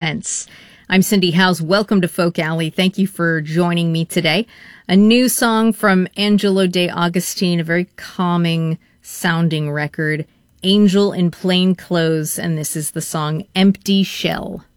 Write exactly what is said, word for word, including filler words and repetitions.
intense. I'm Cindy Howes. Welcome to Folk Alley. Thank you for joining me today. A new song from Angelo De Agostini, a very calming sounding record, Angel in Plain Clothes, and this is the song Empty Shell.